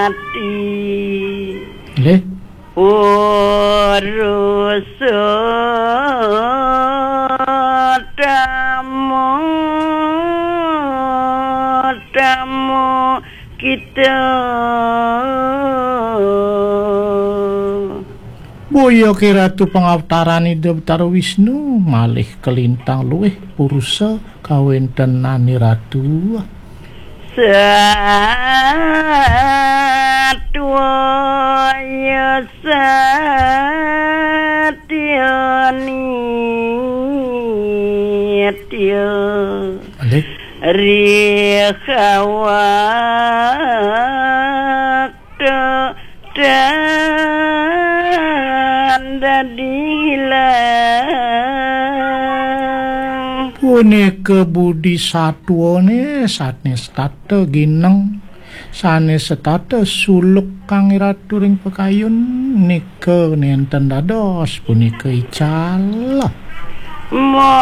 Nggih. Tamu kita Boyo ki ratu pangawtaran Dewata Wisnu malih kelintang luwih pursa kawentenane ratu. Satwaya satyani tya rihawakta dandadilang puneka budi satwane sanes tata gineng sanes tata suluk kang ratu ring pekayun nika nenten dados punika ical